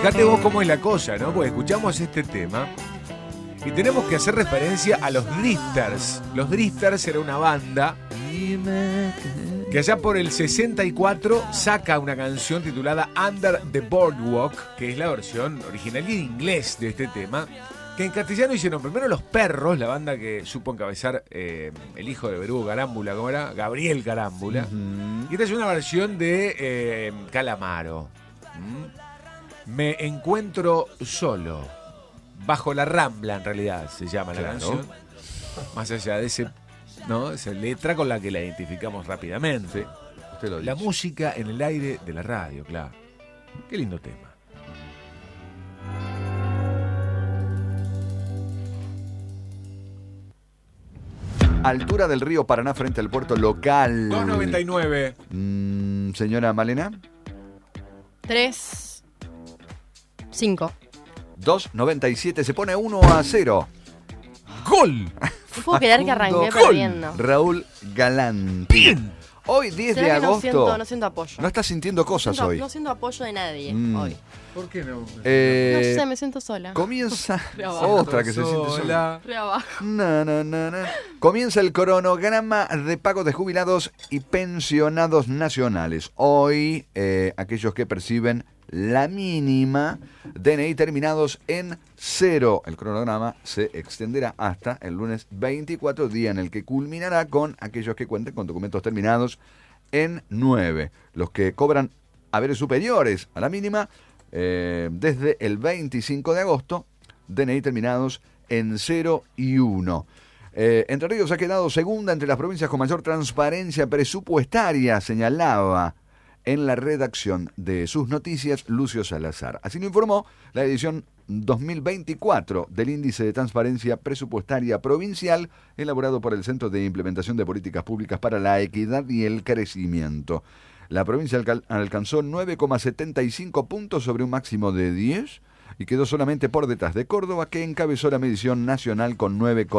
Fíjate vos cómo es la cosa, ¿no? Porque escuchamos este tema y tenemos que hacer referencia a los Drifters. Los Drifters era una banda que allá por el 64 saca una canción titulada Under the Boardwalk, que es la versión original y en inglés de este tema, que en castellano hicieron primero Los Perros, la banda que supo encabezar el hijo de Berugo Carámbula, ¿cómo era? Gabriel Carámbula. Y esta es una versión de Calamaro. Me encuentro solo, bajo la Rambla en realidad se llama la canción, más allá de ese, ¿no? Esa letra con la que la identificamos rápidamente. Usted lo La dice. música en el aire de la radio, claro. Qué lindo tema. Altura del río Paraná frente al puerto local. 2.99. Señora Malena. 3, 5. 2.97. Se pone 1-0. ¡Gol! No puedo creer que arranqué Gol. perdiendo. Raúl Galanti. ¡Bien! Hoy 10 de ¿Será que agosto. no siento apoyo? No estás sintiendo cosas hoy. No siento apoyo de nadie hoy. ¿Por qué no? No sé, me siento sola. Comienza Re abajo. otra que se siente sola. Re abajo. Comienza el cronograma de pago de jubilados y pensionados nacionales. Hoy, aquellos que perciben la mínima, DNI terminados en 0. El cronograma se extenderá hasta el lunes 24, día en el que culminará con aquellos que cuenten con documentos terminados en 9. Los que cobran haberes superiores a la mínima, desde el 25 de agosto, DNI terminados en 0 y 1. Entre Ríos ha quedado segunda entre las provincias con mayor transparencia presupuestaria, señalaba en la redacción de sus noticias Lucio Salazar. Así lo informó la edición 2024 del Índice de Transparencia Presupuestaria Provincial, elaborado por el Centro de Implementación de Políticas Públicas para la Equidad y el Crecimiento. La provincia alcanzó 9,75 puntos sobre un máximo de 10 y quedó solamente por detrás de Córdoba, que encabezó la medición nacional con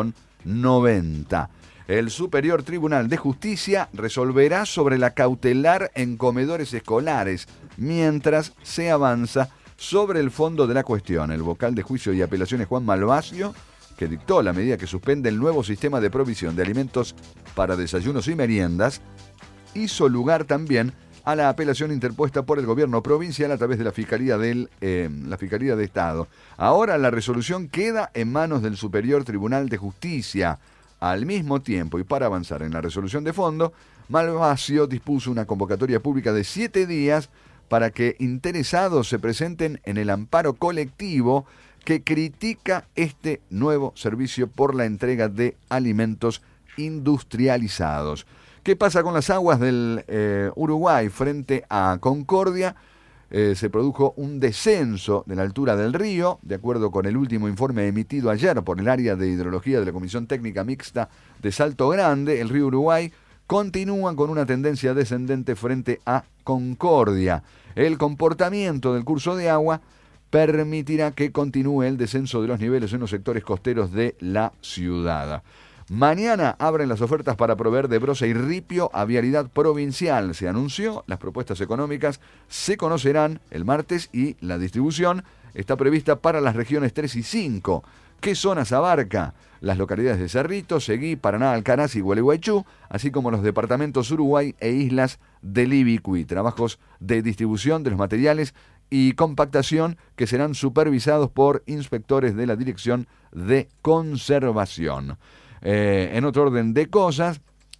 9,90. El Superior Tribunal de Justicia resolverá sobre la cautelar en comedores escolares, mientras se avanza sobre el fondo de la cuestión. El vocal de Juicio y Apelaciones, Juan Malvasio, que dictó la medida que suspende el nuevo sistema de provisión de alimentos para desayunos y meriendas, hizo lugar también a la apelación interpuesta por el gobierno provincial a través de la Fiscalía de Estado. Ahora la resolución queda en manos del Superior Tribunal de Justicia. Al mismo tiempo, y para avanzar en la resolución de fondo, Malvasio dispuso una convocatoria pública de 7 días para que interesados se presenten en el amparo colectivo que critica este nuevo servicio por la entrega de alimentos industrializados. ¿Qué pasa con las aguas del Uruguay frente a Concordia? Se produjo un descenso de la altura del río, de acuerdo con el último informe emitido ayer por el área de hidrología de la Comisión Técnica Mixta de Salto Grande. El río Uruguay continúa con una tendencia descendente frente a Concordia. El comportamiento del curso de agua permitirá que continúe el descenso de los niveles en los sectores costeros de la ciudad. Mañana abren las ofertas para proveer de brosa y ripio a Vialidad Provincial. Se anunció, las propuestas económicas se conocerán el martes y la distribución está prevista para las regiones 3 y 5. ¿Qué zonas abarca? Las localidades de Cerrito, Seguí, Paraná, Alcaraz y Gualeguaychú, así como los departamentos Uruguay e islas del Ibicuí. Trabajos de distribución de los materiales y compactación que serán supervisados por inspectores de la Dirección de Conservación. En otro orden de cosas,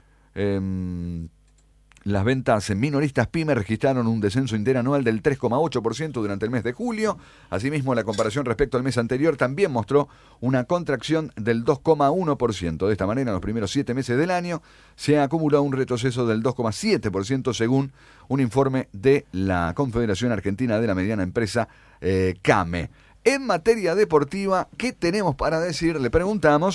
las ventas minoristas PYME registraron un descenso interanual del 3,8% durante el mes de julio. Asimismo, la comparación respecto al mes anterior también mostró una contracción del 2,1%. De esta manera, en los primeros 7 meses del año se acumuló un retroceso del 2,7% según un informe de la Confederación Argentina de la Mediana Empresa, CAME. En materia deportiva, ¿qué tenemos para decir? Le preguntamos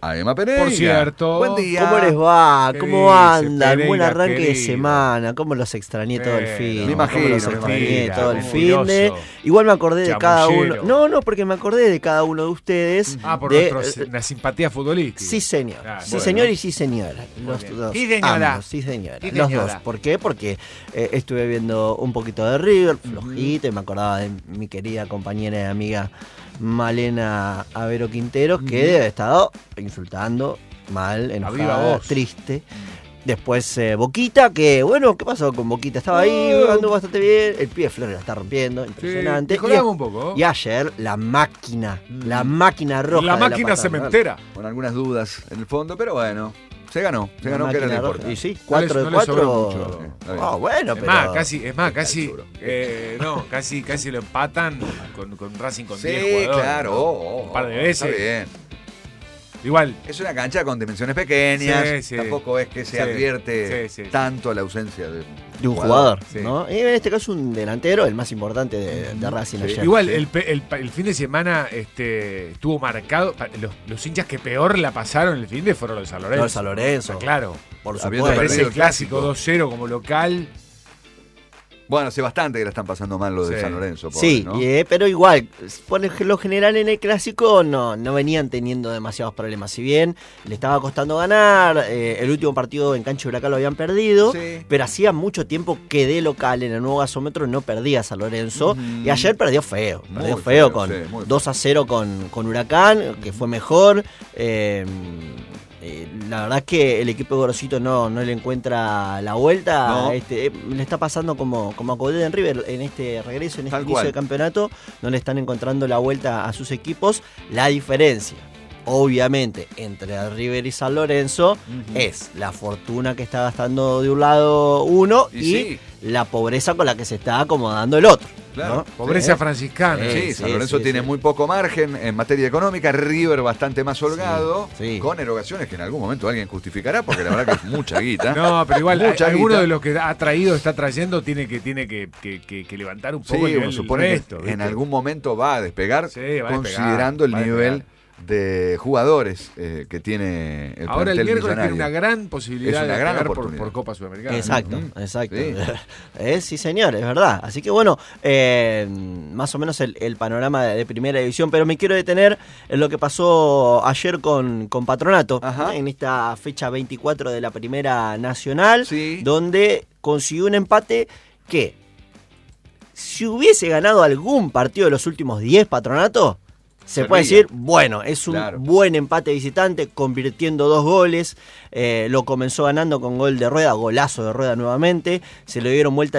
a Emma Pereira. Por cierto. Buen día. ¿Cómo les va? ¿Qué ¿Cómo dice andan? Pereira, Buen arranque de querido? semana. ¿Cómo los extrañé todo el fin? Me imagino, ¿Cómo los me extrañé imagino. todo el Como fin de... curioso. Igual me acordé de cada uno. Chamullero. No, porque me acordé de cada uno de ustedes. Por de, la simpatía futbolística. Sí, señor. Claro, Sí, bueno. señor y sí, señora. Los bien. dos. Sí, señora. Ambos, sí, señora. Sí, Los señora. dos. ¿Por qué? Porque estuve viendo un poquito de River, flojito, y me acordaba de mi querida compañera y amiga Malena Avero Quinteros, que debe haber estado insultando mal, viva enojada, voz. triste. Después Boquita, que bueno, ¿qué pasó con Boquita? Estaba ahí jugando bastante bien. El pie de Flores la está rompiendo, impresionante. mejoramos un poco. Y ayer la máquina roja. La de máquina paternal. cementera. Con algunas dudas en el fondo, pero bueno, se ganó que era lo Máquina roja. importante. Y sí, No 4 le- de no le sobró 4. mucho. Está bien. Bueno, Es pero. más, casi, seguro. casi lo empatan con Racing con 10 Sí, jugadores. claro. ¿no? Un par de veces. Está bien. Igual, Es una cancha con dimensiones pequeñas. Sí, sí. Tampoco es que se Sí, advierte sí, sí. tanto la ausencia de un jugador, Sí. ¿no? Y en este caso un delantero, el más importante de Racing Sí. ayer. igual el fin de semana estuvo marcado. Los hinchas que peor la pasaron el fin de fueron los de San Lorenzo. Los de San Lorenzo. Está claro. Por Habiendo supuesto. Parece perdido el clásico 2-0 como local. Bueno, hace bastante que la están pasando mal los de Sí. San Lorenzo. Pobre, Sí, ¿no? pero igual, por lo general en el clásico no venían teniendo demasiados problemas. Si bien le estaba costando ganar, el último partido en cancha de Huracán lo habían perdido, Sí. pero hacía mucho tiempo que de local en el nuevo gasómetro no perdía San Lorenzo. Ujú. Y ayer perdió feo, Muy perdió feo, con sí, muy 2-0 con Huracán, que fue mejor. La verdad es que el equipo de Gorosito no le encuentra la vuelta. No. Le está pasando como a Codeda en River en este regreso, en este Tal inicio cual. de campeonato. No le están encontrando la vuelta a sus equipos. La diferencia, obviamente, entre el River y San Lorenzo es la fortuna que está gastando de un lado uno Y y sí. la pobreza con la que se está acomodando el otro. Claro. ¿no? Pobreza Sí. franciscana. Sí, Sí, San sí, Lorenzo sí, tiene sí. muy poco margen en materia económica, River bastante más holgado, Sí. con erogaciones que en algún momento alguien justificará, porque la verdad que es mucha guita. No, pero igual, Mucha alguno guita. de los que está trayendo, tiene que levantar un Sí, poco el uno nivel supone del resto, que ¿viste? en algún momento va a despegar, Sí, va a despegar, considerando el va a nivel despegar. de jugadores que tiene el Ahora el plantel miércoles tiene millonario. una gran posibilidad Es una de gran pegar oportunidad. por Copa Sudamericana. Exacto, Ujú. exacto. Sí. Sí, señor, es verdad. Así que bueno, más o menos el panorama de primera división, pero me quiero detener en lo que pasó ayer con Patronato, Ajá. en esta fecha 24 de la Primera Nacional, Sí. donde consiguió un empate que, si hubiese ganado algún partido de los últimos 10 Patronato, se puede Servía. decir, bueno, es un Claro. buen empate visitante, convirtiendo 2 goles. Lo comenzó ganando con gol de Rueda, golazo de Rueda nuevamente. Se lo dieron vuelta